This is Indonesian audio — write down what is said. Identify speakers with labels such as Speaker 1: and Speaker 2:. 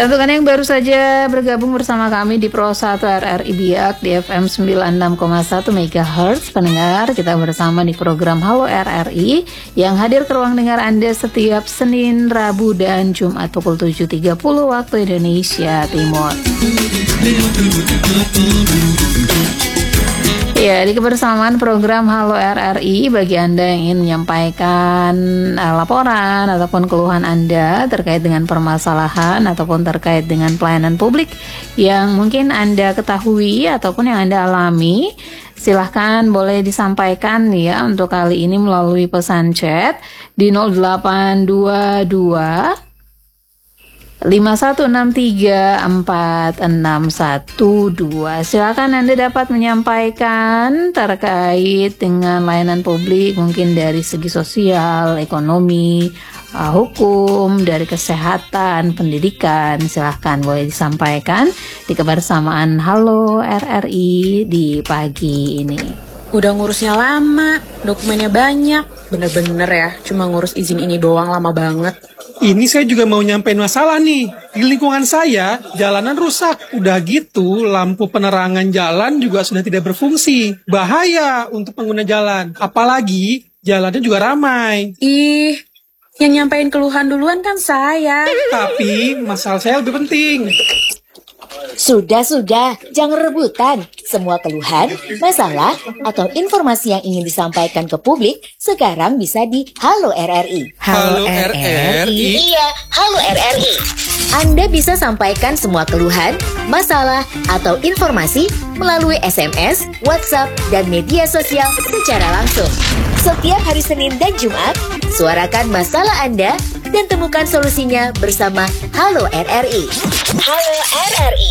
Speaker 1: Ya, untuk Anda yang baru saja bergabung bersama kami di Pro 1 RRI Biak di FM 96,1 MHz, pendengar, kita bersama di program Halo RRI yang hadir ke ruang dengar Anda setiap Senin, Rabu, dan Jumat pukul 7.30 waktu Indonesia Timur. Ya, di kebersamaan program Halo RRI, bagi Anda yang ingin menyampaikan laporan ataupun keluhan Anda terkait dengan permasalahan ataupun terkait dengan pelayanan publik yang mungkin Anda ketahui ataupun yang Anda alami, silahkan boleh disampaikan ya untuk kali ini melalui pesan chat di 0822 51634612. Silakan Anda dapat menyampaikan terkait dengan layanan publik, mungkin dari segi sosial, ekonomi, hukum, dari kesehatan, pendidikan. Silahkan boleh disampaikan di kebersamaan Halo RRI di pagi ini.
Speaker 2: Udah ngurusnya lama, dokumennya banyak. Bener-bener ya, cuma ngurus izin ini doang lama banget.
Speaker 3: Ini saya juga mau nyampein masalah nih. Di lingkungan saya, jalanan rusak. Udah gitu, lampu penerangan jalan juga sudah tidak berfungsi. Bahaya untuk pengguna jalan. Apalagi, jalannya juga ramai.
Speaker 2: Ih, yang nyampein keluhan duluan kan saya.
Speaker 3: Tapi, masalah saya lebih penting.
Speaker 4: Sudah, jangan rebutan. Semua keluhan, masalah, atau informasi yang ingin disampaikan ke publik sekarang bisa di Halo RRI.
Speaker 3: Halo RRI?
Speaker 4: Iya, Halo RRI. Anda bisa sampaikan semua keluhan, masalah, atau informasi melalui SMS, WhatsApp, dan media sosial secara langsung. Setiap hari Senin dan Jumat, suarakan masalah Anda dan temukan solusinya bersama Halo RRI. Halo RRI.